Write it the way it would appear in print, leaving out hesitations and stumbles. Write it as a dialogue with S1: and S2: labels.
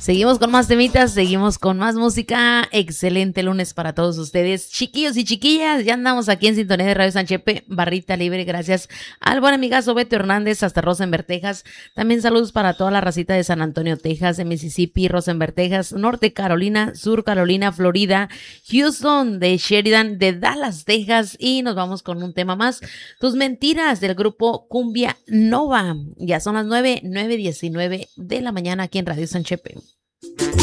S1: Seguimos con más temitas, seguimos con más música. Excelente lunes para todos ustedes, chiquillos y chiquillas. Ya andamos aquí en sintonía de Radio San Chepe, barrita libre. Gracias al buen amigazo Beto Hernández hasta Rosenberg, Texas. También saludos para toda la racita de San Antonio, Texas, de Mississippi, Rosenberg, Texas, Norte Carolina, Sur Carolina, Florida, Houston, de Sheridan, de Dallas, Texas. Y nos vamos con un tema más. Tus mentiras, del grupo Cumbia Nova. Ya son las 9:19 de la mañana aquí en Radio San Chepe.